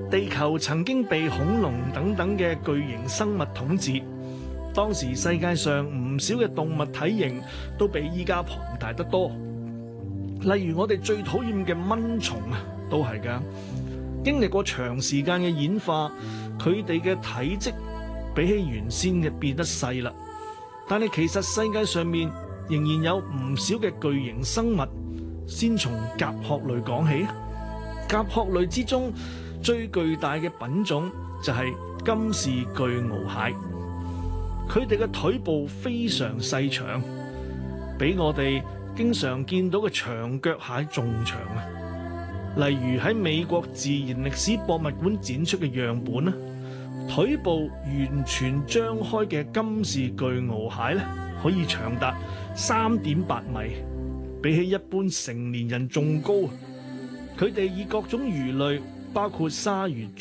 地球曾經被恐龍等等嘅巨型生物統治，當時世界上唔少嘅動物體型都比依家龐大得多。例如我哋最討厭嘅蚊蟲啊，都係㗎。經歷過長時間嘅演化，佢哋嘅體積比起原先嘅變得細啦。但係其實世界上面仍然有唔少嘅巨型生物。先從甲殼類講起，甲殼類之中最巨大嘅品種就係金氏巨螯蟹。佢哋嘅腿部非常細長，比我哋經常見到嘅長腳蟹仲長啊！例如喺美國自然歷史博物館展出嘅樣本咧，腿部完全張開嘅金氏巨螯蟹咧，可以長達3.8米，比起一般成年人仲高。佢哋以各種魚類，包括鯊魚、